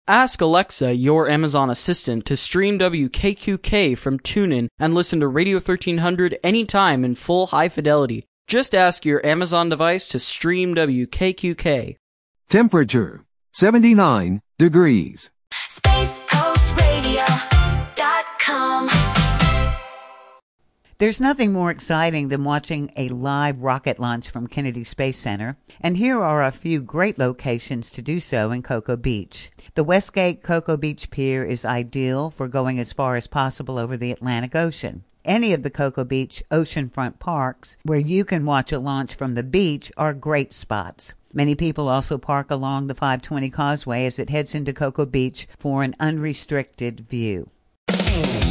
Ask Alexa, your Amazon assistant, to stream WKQK from TuneIn and listen to Radio 1300 anytime in full high fidelity. Just ask your Amazon device to stream WKQK. Temperature, 79 degrees. SpaceCoastRadio.com. There's nothing more exciting than watching a live rocket launch from Kennedy Space Center, and here are a few great locations to do so in Cocoa Beach. The Westgate Cocoa Beach Pier is ideal for going as far as possible over the Atlantic Ocean. Any of the Cocoa Beach oceanfront parks where you can watch a launch from the beach are great spots. Many people also park along the 520 Causeway as it heads into Cocoa Beach for an unrestricted view.